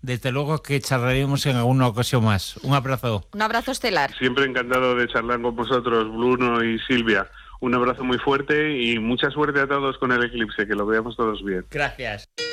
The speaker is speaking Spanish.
desde luego que charlaremos en alguna ocasión más. Un abrazo. Un abrazo estelar. Siempre encantado de charlar con vosotros, Bruno y Silvia. Un abrazo muy fuerte y mucha suerte a todos con el eclipse, que lo veamos todos bien. Gracias.